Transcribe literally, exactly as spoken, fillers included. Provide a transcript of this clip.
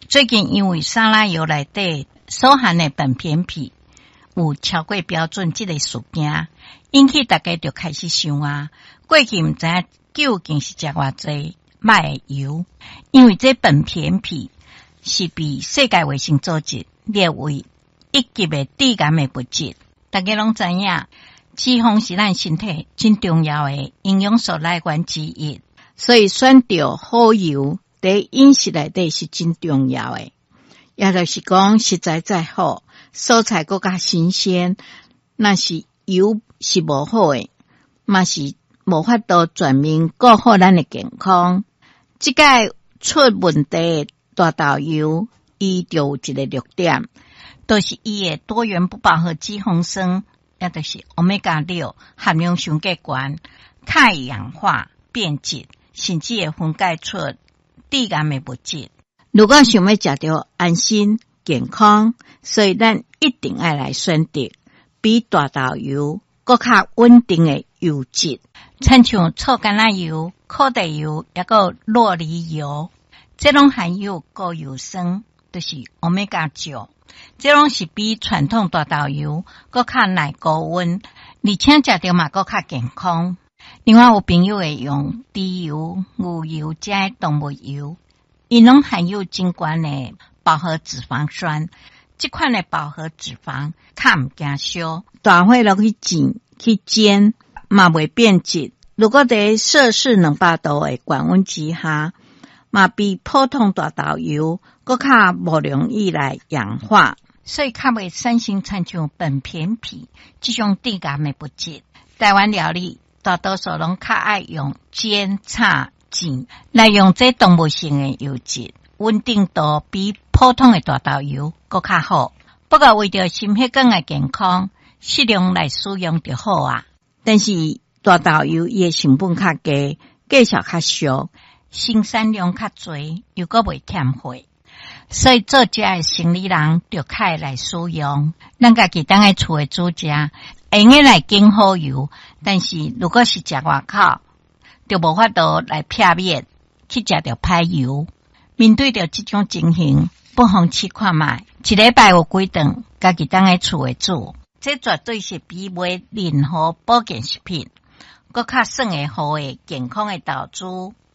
最近因为沙拉油内底所含的苯偏僻有超过标准这个事件，引起大家就开始想啊，过去唔知影究竟是食偌济歹的油，因为这苯偏僻是被世界卫生组织列为一级的致癌的物质。大家拢知影，脂肪是咱身体真重要的营养素来源之一，所以选择好油在饮食内底是真重要的。也就是讲，实在再好，蔬菜更加新鲜，那是油是无好的，嘛是无法度全面顾好咱的健康。这个出问题的大豆油，伊就有一个弱点，就是伊的多元不饱和脂肪酸，也就是 欧米伽六 含量上过高，较易氧化变质，甚至会分解出致癌的物质。如果想要食到安心健康，所以咱一定要来选择比大豆油更较稳定的油质，亲像臭橄榄油、苦地油，也有酪梨油，这种含有高油酸，就是 欧米伽九，这种是比传统大豆油更较耐高温，而且食到嘛更较健康。另外有朋友会用猪油、牛油这些动物油，伊拢含有真高的饱和脂肪酸，这款的饱和脂肪较唔惊烧，大火落去煎去煎嘛袂变质。如果在摄氏两百度的高温之下，嘛比普通大豆油更较无容易来氧化，所以较袂产生亲像苯偏僻这种致癌的物质。台湾料理大多数拢较爱用煎、炒、煎来用这动物性的油脂，稳定度比普通的大豆油更较好。不过为着心血管的健康，适量来使用就好啊。但是大豆油伊的成本较低，价钱较俗，生产量较侪，又阁袂欠费，所以做食的生理人就较会来使用。咱家己当个厝的煮食，会用来拣好油，但是如果是食外口，就无法度来避免去食到歹油。面对着这种情形，不妨试看卖，一礼拜有几顿，家己当个厝的煮，这绝对是比买任何保健食品更较算会好的健康的投资。